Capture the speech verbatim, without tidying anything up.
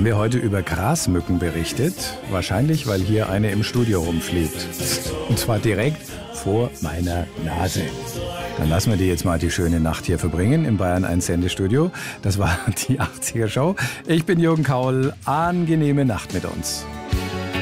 Haben wir heute über Grasmücken berichtet? Wahrscheinlich, weil hier eine im Studio rumfliegt. Und zwar direkt vor meiner Nase. Dann lassen wir die jetzt mal die schöne Nacht hier verbringen im Bayern eins Sendestudio. Das war die achtziger Show. Ich bin Jürgen Kaul. Angenehme Nacht mit uns.